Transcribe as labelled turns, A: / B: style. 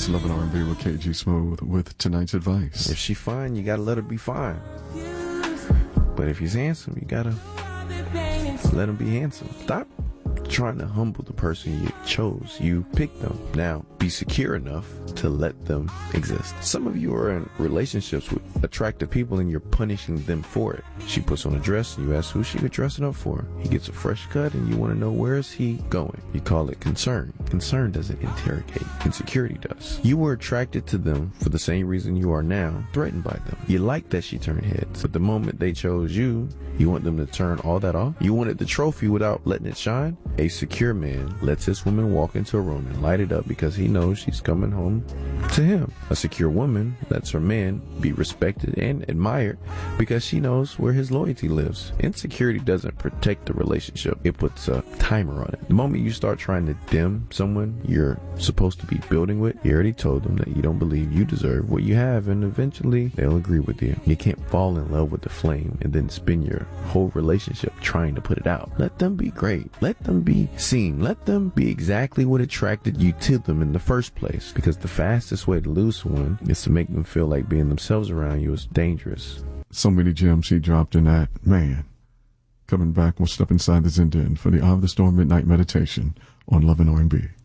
A: It's Love and R&B with KG Smooth with tonight's advice.
B: If she fine, you gotta let her be fine. But if he's handsome, you gotta let him be handsome. Stop trying to humble the person you chose. You picked them. Now, be secure enough to let them exist. Some of you are in relationships with attractive people and you're punishing them for it. She puts on a dress and you ask who she could dress it up for. He gets a fresh cut and you want to know where is he going. You call it concern. Concern doesn't interrogate. Insecurity does. You were attracted to them for the same reason you are now threatened by them. You like that she turned heads, but the moment they chose you, you want them to turn all that off? You wanted the trophy without letting it shine? A secure man lets his woman walk into a room and light it up because he knows she's coming home to him. A secure woman lets her man be respected and admired because she knows where his loyalty lives. Insecurity doesn't protect the relationship. It puts a timer on it. The moment you start trying to dim someone you're supposed to be building with, you already told them that you don't believe you deserve what you have, and eventually they'll agree with you. You can't fall in love with the flame and then spend your whole relationship trying to put it out. Let them be great. Let them be seen. Let them be exactly what attracted you to them in the first place, because the fastest way to lose someone is to make them feel like being themselves around you is dangerous.
A: So many gems he dropped in that. Man. Coming back, we'll step inside the Zen Den for the Eye of the Storm Midnight Meditation on Love and R&B.